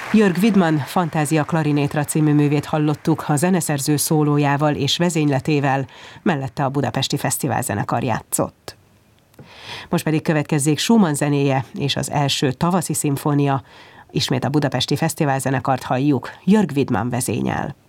Jörg Widmann Fantázia klarinétra című művét hallottuk a zeneszerző szólójával és vezényletével, mellette a Budapesti Fesztiválzenekar játszott. Most pedig következzék Schumann zenéje és az első tavaszi szimfónia. Ismét a Budapesti Fesztiválzenekart halljuk, Jörg Widmann vezényel.